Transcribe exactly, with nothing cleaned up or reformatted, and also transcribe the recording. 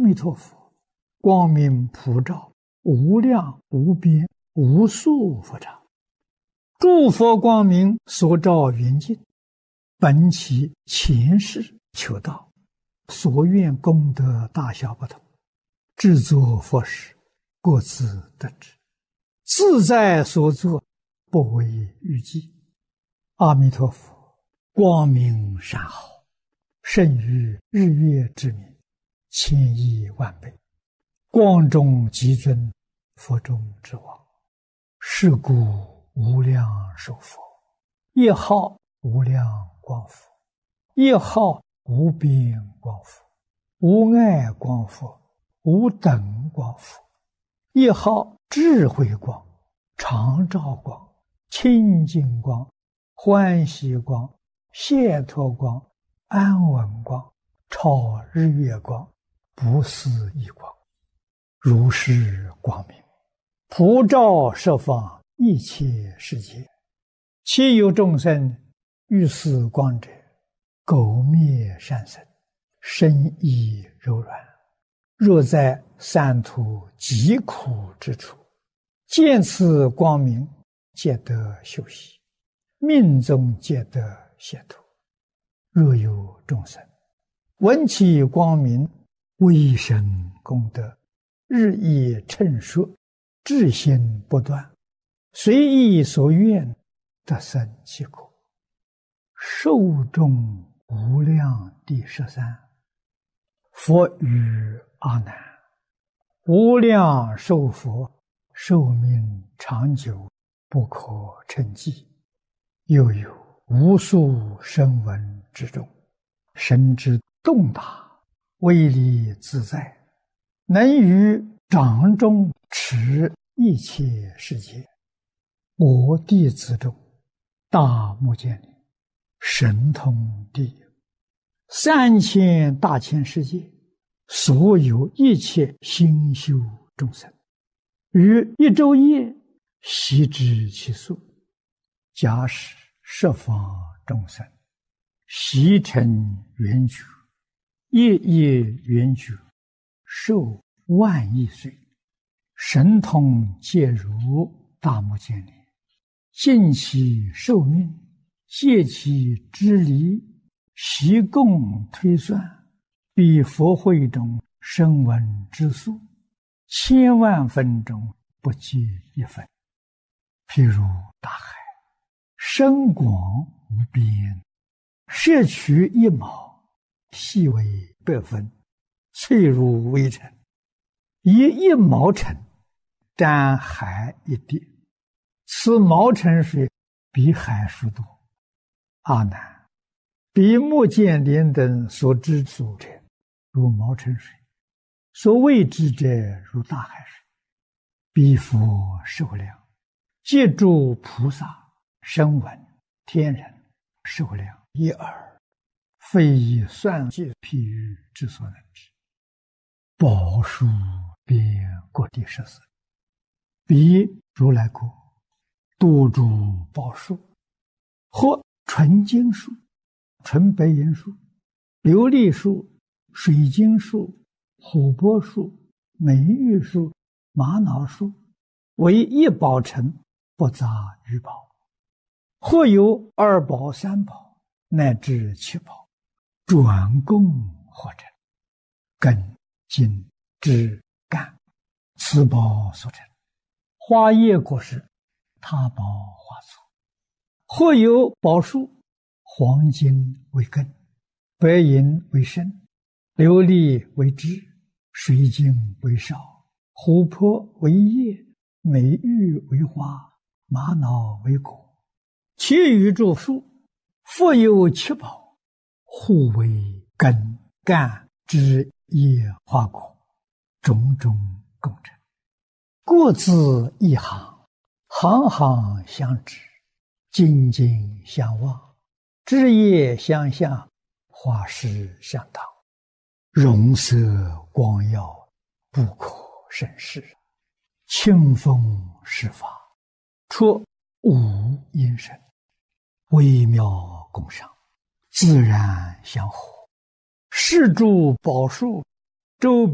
弥陀佛，光明普照，无量无边无数佛刹。诸佛光明所照圆镜，本其前世求道，所愿功德大小不同，制作佛事，各自得知，自在所作，不为预计。阿弥陀佛，光明善好，胜于日月之明，千亿万倍，光中极尊，佛中之王。是故无量寿佛，一号无量光佛，一号无边光佛，无碍光佛，无等光佛，一号智慧光、常照光、清净光、欢喜光、解脱光、安稳光、超日月光、不思议光。如是光明，普照十方一切世界。其有众生遇此光者，苟灭善生，身意柔软。若在三途极苦之处，见此光明，皆得休息，命中皆得解脱。若有众生闻其光明，微生功德，日益称说，至心不断，随意所愿，得生其果。寿终无量第十三。佛语阿难：无量寿佛，寿命长久，不可称计。又有无数声闻之中，神之洞达，威力自在，能于掌中持一切世界。我弟子中，大目犍连，神通第一。三千大千世界，所有一切心修众生，于一昼夜悉知其数。假使十方众生悉成圆觉，夜夜圆觉，寿万亿岁，神通皆如大目犍连，尽其寿命，借其之离，悉共推算，比佛会中声闻之数，千万分中不计一分。譬如大海，深广无边，摄取一毛，细为百分，脆如微尘，以一毛尘沾海一滴，此毛尘水比海数多。阿难，比目犍连等所知所者，如毛尘水；所未知者，如大海水。彼佛寿量，皆诸菩萨、声闻、天人寿量一耳，非以算计譬喻之所能知。宝树遍各地十四，彼如来国，多诸宝树，或纯金树、纯白银树、琉璃树、水晶树、琥珀树、美玉树、玛瑙树，为一宝城，不杂于宝。或有二宝、三宝，乃至七宝，转供或成，根、茎、枝、干，此宝所成。花叶果实，他宝花簇。或有宝树，黄金为根，白银为身，琉璃为枝，水晶为少，琥珀为叶，美玉为花，玛瑙为果。其余诸树，复有七宝，互为根、干、枝、叶、花、果，种种共成，各自一行，行行相知，紧紧相望，枝叶相向，花实相当，容色光耀，不可胜视。清风施法，出无因声，微妙共赏，自然相合。是诸宝树周